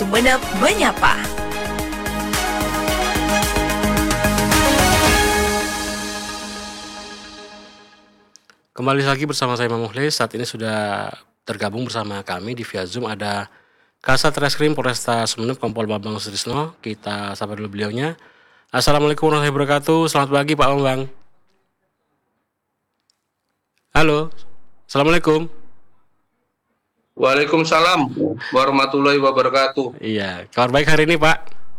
Sumeneb Menyapa. Kembali lagi bersama saya Imam Mukhlis. Saat ini sudah tergabung bersama kami di via Zoom ada Kasat Reskrim Polresta Sumeneb Kompol Bambang Sutrisno. Kita sapa dulu beliaunya. Assalamualaikum warahmatullahi wabarakatuh. Selamat pagi Pak Bambang. Halo. Assalamualaikum. Waalaikumsalam warahmatullahi wabarakatuh. Iya, kabar baik hari ini Pak?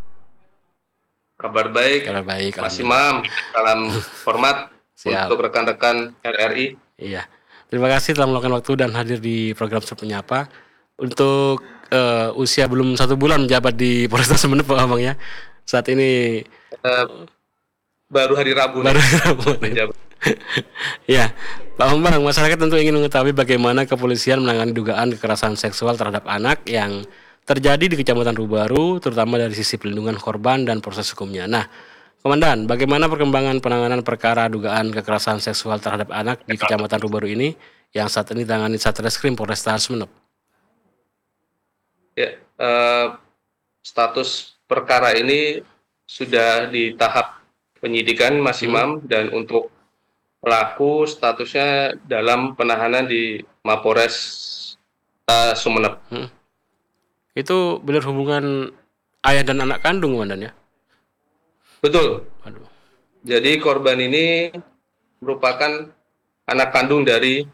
Kabar baik. Kabar baik. Mas Imam, salam hormat Siap. untuk rekan-rekan RRI. Iya. Terima kasih telah meluangkan waktu dan hadir di program Sumeneb Menyapa. Untuk usia belum 1 bulan menjabat di Polresta Sumeneb Pak Bambang ya. Saat ini Baru hari Rabu. Menjabat. Ya, Pak Bambang, masyarakat tentu ingin mengetahui bagaimana kepolisian menangani dugaan kekerasan seksual terhadap anak yang terjadi di Kecamatan Rubaru, terutama dari sisi pelindungan korban dan proses hukumnya. Nah, Komandan, bagaimana perkembangan penanganan perkara dugaan kekerasan seksual terhadap anak di Kecamatan Rubaru ini yang saat ini ditangani Satreskrim Polresta Sumeneb? Ya, status perkara ini sudah di tahap penyidikan Mas Imam, dan untuk pelaku statusnya dalam penahanan di Mapores Sumeneb. Itu benar hubungan ayah dan anak kandung, Komandan ya? Betul. Aduh. Jadi korban ini merupakan anak kandung dari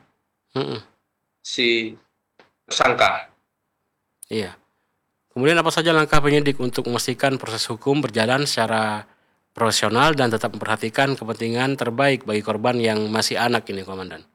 si tersangka. Iya. Kemudian apa saja langkah penyidik untuk memastikan proses hukum berjalan secara profesional dan tetap memperhatikan kepentingan terbaik bagi korban yang masih anak ini, Komandan?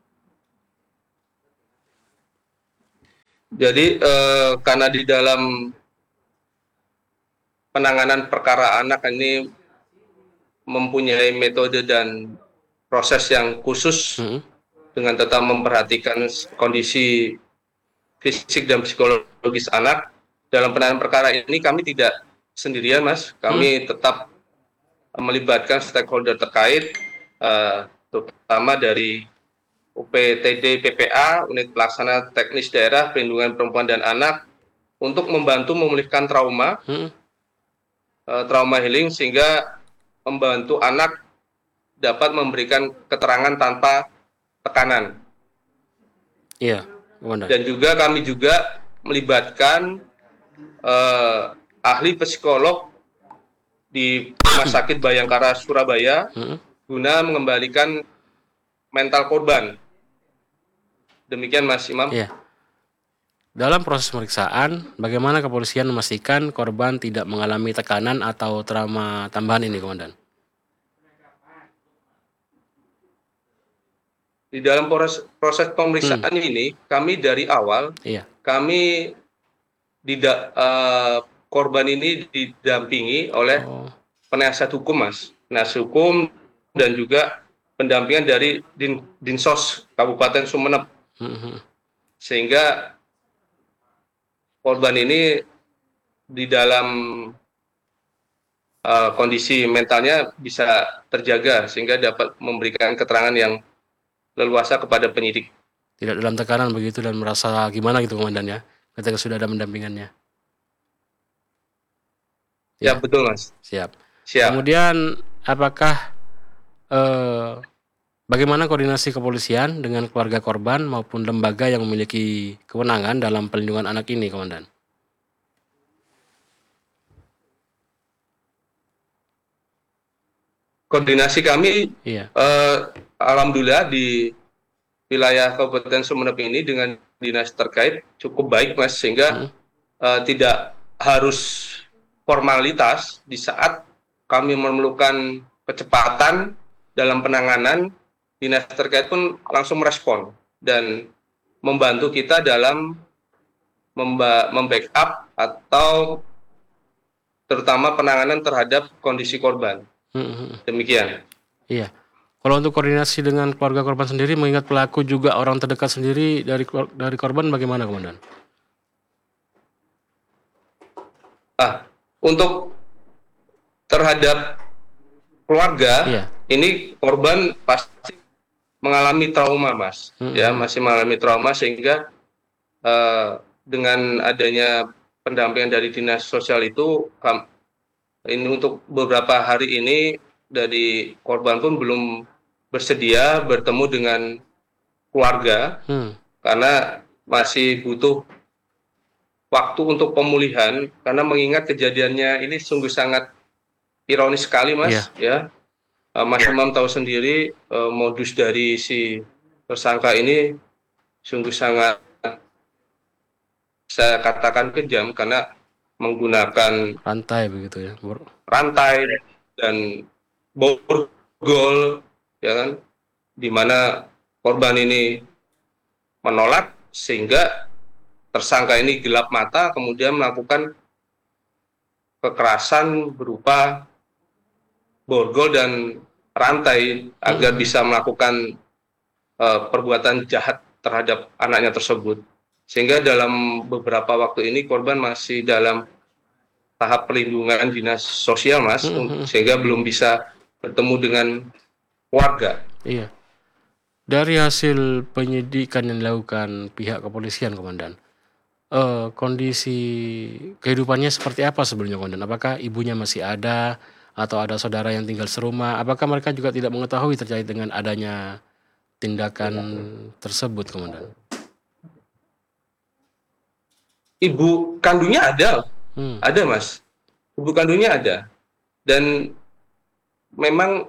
Jadi karena di dalam penanganan perkara anak ini mempunyai metode dan proses yang khusus dengan tetap memperhatikan kondisi fisik dan psikologis anak. Dalam penanganan perkara ini kami tidak sendirian, Mas. Kami tetap melibatkan stakeholder terkait, terutama dari UPTD PPA, Unit Pelaksana Teknis Daerah Perlindungan Perempuan dan Anak, untuk membantu memulihkan trauma healing, sehingga membantu anak dapat memberikan keterangan tanpa tekanan. Iya, Komandan. Dan juga kami juga melibatkan ahli psikolog di Rumah Sakit Bayangkara Surabaya guna mengembalikan mental korban. Demikian Mas Imam. Iya. Dalam proses pemeriksaan, bagaimana kepolisian memastikan korban tidak mengalami tekanan atau trauma tambahan ini, Komandan? Di dalam proses pemeriksaan ini, kami dari awal, kami korban ini didampingi oleh penasihat hukum, Mas. Penasihat hukum dan juga pendampingan dari Dinsos Kabupaten Sumeneb. Sehingga korban ini di dalam kondisi mentalnya bisa terjaga sehingga dapat memberikan keterangan yang leluasa kepada penyidik. Tidak dalam tekanan begitu dan merasa gimana gitu, Komandan ya, ketika sudah ada pendampingannya. Ya, betul Mas. Siap. Kemudian apakah bagaimana koordinasi kepolisian dengan keluarga korban maupun lembaga yang memiliki kewenangan dalam perlindungan anak ini, Komandan? Koordinasi kami, alhamdulillah di wilayah Kabupaten Sumeneb ini dengan dinas terkait cukup baik, Mas, sehingga tidak harus formalitas. Di saat kami memerlukan kecepatan dalam penanganan, dinas terkait pun langsung merespon dan membantu kita dalam membackup atau terutama penanganan terhadap kondisi korban. Demikian. Iya. Kalau untuk koordinasi dengan keluarga korban sendiri, mengingat pelaku juga orang terdekat sendiri dari korban, bagaimana, Komandan? Untuk terhadap keluarga, ini korban pasti mengalami trauma, Mas. Ya, masih mengalami trauma, sehingga dengan adanya pendampingan dari dinas sosial itu ini untuk beberapa hari ini dari korban pun belum bersedia bertemu dengan keluarga karena masih butuh waktu untuk pemulihan, karena mengingat kejadiannya ini sungguh sangat ironis sekali, Mas. Ya, Mas Imam tahu sendiri modus dari si tersangka ini sungguh sangat, saya katakan, kejam karena menggunakan rantai begitu ya. rantai dan borgol, ya kan, di mana korban ini menolak sehingga tersangka ini gelap mata, kemudian melakukan kekerasan berupa borgol dan rantai agar bisa melakukan perbuatan jahat terhadap anaknya tersebut. Sehingga dalam beberapa waktu ini korban masih dalam tahap perlindungan dinas sosial, Mas, sehingga belum bisa bertemu dengan warga. Iya. Dari hasil penyidikan yang dilakukan pihak kepolisian, Komandan, kondisi kehidupannya seperti apa sebelumnya, Komandan? Apakah ibunya masih ada atau ada saudara yang tinggal serumah? Apakah mereka juga tidak mengetahui terkait dengan adanya tindakan tersebut, Komandan? Ibu kandungnya ada, Mas. Ibu kandungnya ada, dan memang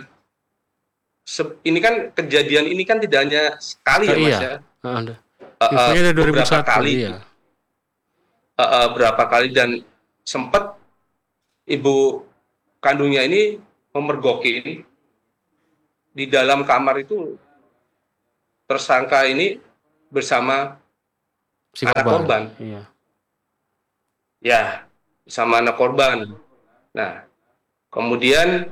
ini kan kejadian ini kan tidak hanya sekali ya, Mas, ya. Ibunya dari 2001, beberapa kali, iya. Berapa kali, dan sempat ibu kandungnya ini memergoki di dalam kamar itu tersangka ini bersama si anak korban. Iya. Ya, sama anak korban. Nah, kemudian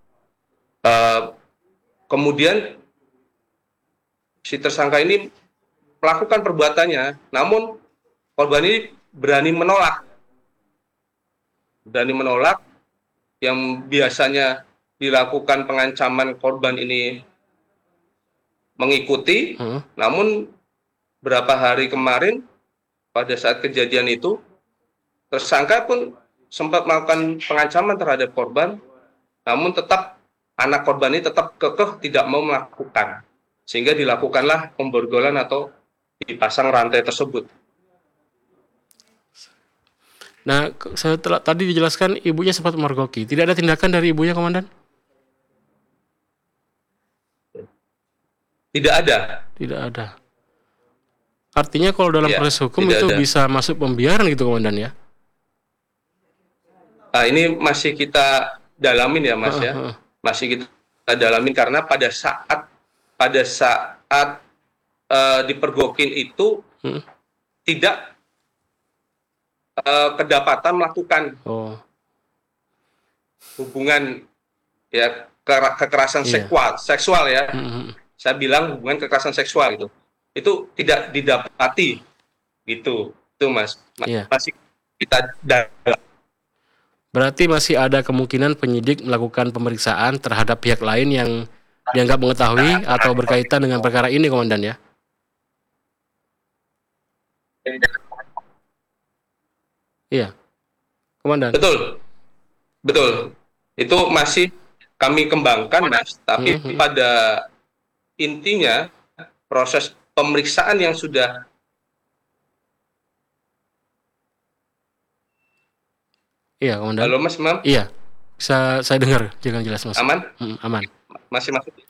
si tersangka ini melakukan perbuatannya, namun korban ini berani menolak, yang biasanya dilakukan pengancaman korban ini mengikuti. Namun berapa hari kemarin pada saat kejadian itu, tersangka pun sempat melakukan pengancaman terhadap korban, namun tetap anak korban ini tetap kekeh tidak mau melakukan, sehingga dilakukanlah pemborgolan atau dipasang rantai tersebut. Nah, setelah tadi dijelaskan ibunya sempat memergoki, tidak ada tindakan dari ibunya, Komandan? Tidak ada. Tidak ada. Artinya kalau dalam proses hukum itu ada. Bisa masuk pembiaran gitu, Komandan, ya? Ini masih kita dalamin ya, Mas, ya. Masih kita dalamin karena pada saat dipergokin itu tidak kedapatan melakukan hubungan ya, kekerasan seksual ya. Saya bilang hubungan kekerasan seksual itu tidak didapati gitu. Itu, Mas. Masih kita dalam. Berarti masih ada kemungkinan penyidik melakukan pemeriksaan terhadap pihak lain yang dianggap mengetahui atau berkaitan dengan perkara ini, Komandan, ya? Iya, Komandan. Betul. Itu masih kami kembangkan, Mas. Tapi pada intinya proses pemeriksaan yang sudah. Iya, Komandan. Halo, Mas Imam. Iya, saya dengar. Jangan jelas, Mas. Aman? Aman. Masih.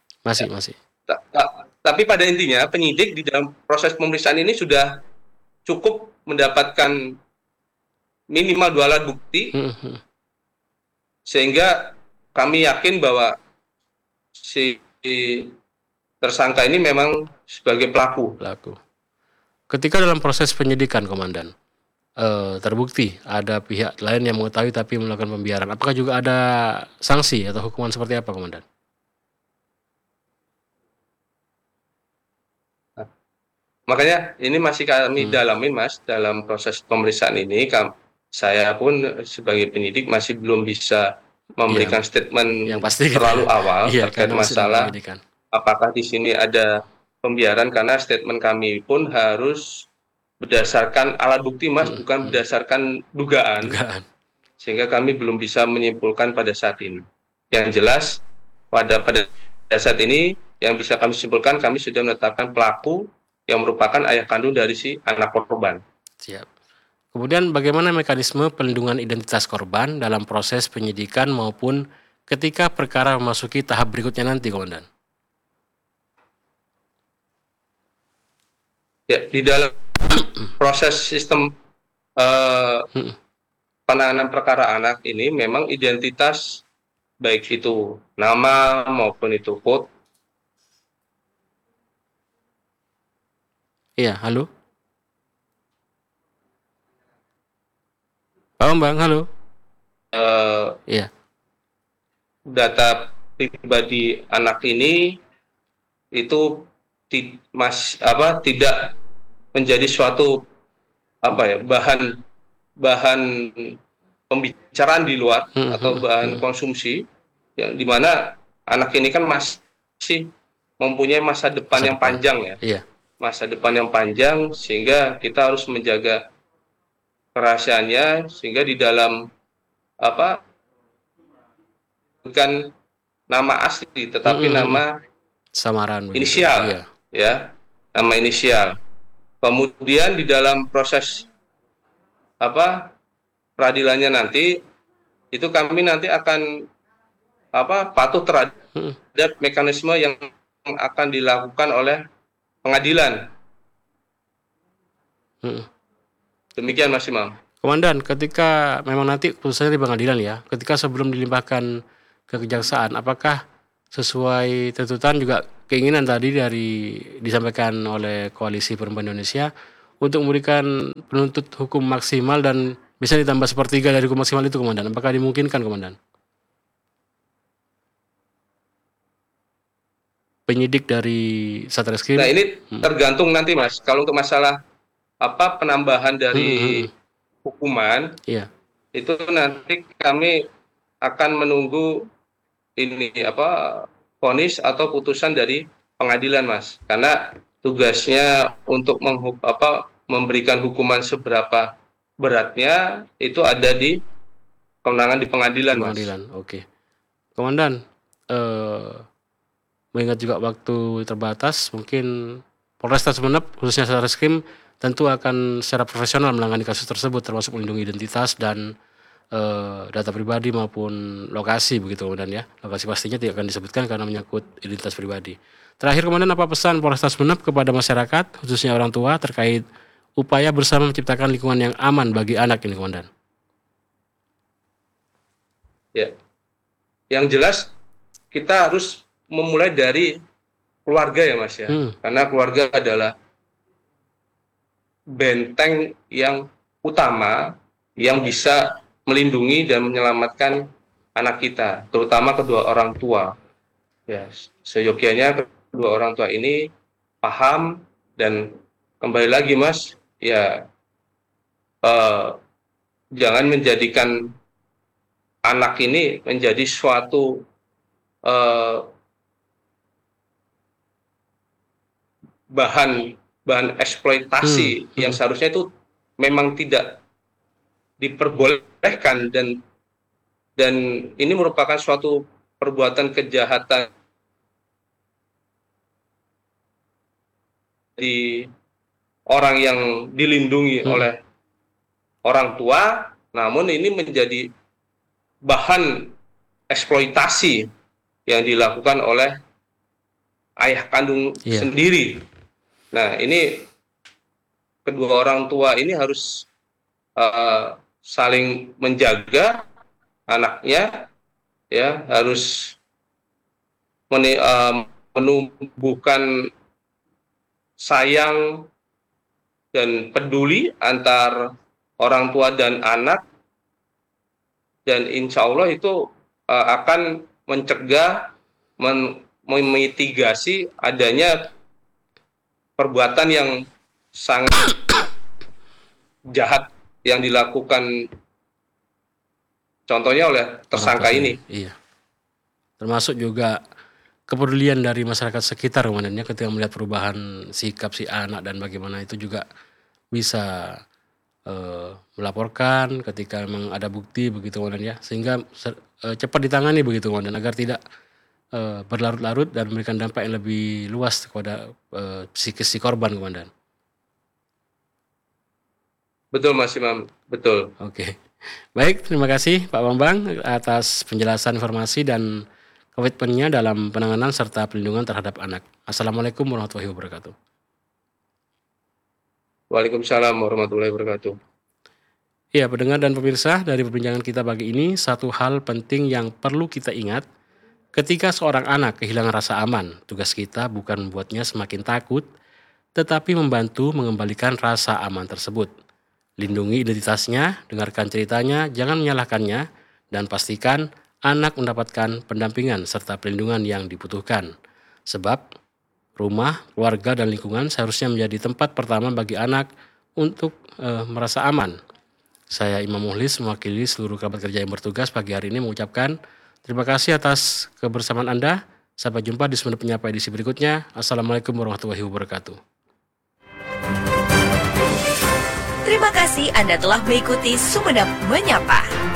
Tapi pada intinya penyidik di dalam proses pemeriksaan ini sudah cukup mendapatkan minimal 2 alat bukti, sehingga kami yakin bahwa si tersangka ini memang sebagai pelaku. Ketika dalam proses penyidikan, Komandan, terbukti ada pihak lain yang mengetahui tapi melakukan pembiaran, apakah juga ada sanksi atau hukuman seperti apa, Komandan? Makanya ini masih kami dalamin, Mas, dalam proses pemeriksaan ini. Saya pun sebagai penyidik masih belum bisa memberikan statement yang pasti terlalu awal terkait masalah apakah di sini ada pembiaran, karena statement kami pun harus berdasarkan alat bukti, Mas, bukan berdasarkan dugaan, Dugaan. sehingga kami belum bisa menyimpulkan pada saat ini. Yang jelas pada saat ini yang bisa kami simpulkan, kami sudah menetapkan pelaku yang merupakan ayah kandung dari si anak korban. Siap. Kemudian bagaimana mekanisme pelindungan identitas korban dalam proses penyidikan maupun ketika perkara memasuki tahap berikutnya nanti, Komandan? Ya, di dalam proses sistem penanganan perkara anak ini memang identitas baik itu nama maupun itu foto. Iya, halo? Pak Bambang, halo? Iya. Data pribadi anak ini itu tidak menjadi suatu bahan pembicaraan di luar atau bahan konsumsi, yang dimana anak ini kan masih mempunyai masa depan yang panjang ya. Iya. Masa depan yang panjang, sehingga kita harus menjaga kerahasiaannya, sehingga di dalam bukan nama asli tetapi nama samaran inisial. Iya. Ya, nama inisial. Kemudian di dalam proses peradilannya nanti itu kami nanti akan patuh terhadap mekanisme yang akan dilakukan oleh pengadilan. Demikian, Mas Imam. Komandan, ketika memang nanti putusannya di pengadilan ya, ketika sebelum dilimpahkan ke kejaksaan, apakah sesuai tuntutan juga keinginan tadi disampaikan oleh Koalisi Perempuan Indonesia untuk memberikan penuntut hukum maksimal dan bisa ditambah sepertiga dari hukum maksimal itu, Komandan? Apakah dimungkinkan, Komandan? Penyidik dari Satreskrim. Nah, ini tergantung nanti, Mas. Kalau untuk masalah penambahan dari hukuman, iya, itu nanti kami akan menunggu vonis atau putusan dari pengadilan, Mas. Karena tugasnya untuk memberikan hukuman seberapa beratnya itu ada di kewenangan di pengadilan, Mas. Oke. Komandan, mengingat juga waktu terbatas, mungkin Polresta Sumeneb khususnya Satreskrim tentu akan secara profesional menangani kasus tersebut, termasuk melindungi identitas dan data pribadi maupun lokasi, begitu, Komandan ya. Lokasi pastinya tidak akan disebutkan karena menyangkut identitas pribadi. Terakhir, Komandan, apa pesan Polresta Sumeneb kepada masyarakat khususnya orang tua terkait upaya bersama menciptakan lingkungan yang aman bagi anak ini, Komandan? Ya, yang jelas kita harus memulai dari keluarga ya, Mas ya. Karena keluarga adalah benteng yang utama yang bisa melindungi dan menyelamatkan anak kita, terutama kedua orang tua. Ya, seyogianya kedua orang tua ini paham, dan kembali lagi, Mas, ya jangan menjadikan anak ini menjadi suatu bahan eksploitasi yang seharusnya itu memang tidak diperbolehkan, dan ini merupakan suatu perbuatan kejahatan di orang yang dilindungi oleh orang tua, namun ini menjadi bahan eksploitasi yang dilakukan oleh ayah kandung sendiri. Nah, ini kedua orang tua ini harus saling menjaga anaknya, ya, harus menumbuhkan sayang dan peduli antar orang tua dan anak, dan insya Allah itu akan mencegah, memitigasi adanya perbuatan yang sangat jahat yang dilakukan contohnya oleh tersangka ini. Iya. Termasuk juga kepedulian dari masyarakat sekitar, Komandannya, ketika melihat perubahan sikap si anak dan bagaimana itu juga bisa melaporkan ketika memang ada bukti begitu komandan ya, sehingga cepat ditangani begitu komandan, agar tidak berlarut-larut dan memberikan dampak yang lebih luas kepada psikis si korban komandan. Betul Mas Imam, betul. Oke. Baik, terima kasih Pak Bambang atas penjelasan informasi dan komitmennya dalam penanganan serta pelindungan terhadap anak. Assalamualaikum warahmatullahi wabarakatuh. Waalaikumsalam warahmatullahi wabarakatuh. Ya, pendengar dan pemirsa, dari perbincangan kita pagi ini, satu hal penting yang perlu kita ingat, ketika seorang anak kehilangan rasa aman, tugas kita bukan membuatnya semakin takut, tetapi membantu mengembalikan rasa aman tersebut. Lindungi identitasnya, dengarkan ceritanya, jangan menyalahkannya, dan pastikan anak mendapatkan pendampingan serta perlindungan yang dibutuhkan. Sebab rumah, keluarga, dan lingkungan seharusnya menjadi tempat pertama bagi anak untuk merasa aman. Saya Imam Muhlis mewakili seluruh kerabat kerja yang bertugas pagi hari ini mengucapkan terima kasih atas kebersamaan Anda. Sampai jumpa di Sumenep Menyapa edisi berikutnya. Assalamualaikum warahmatullahi wabarakatuh. Terima kasih Anda telah mengikuti Sumenep Menyapa.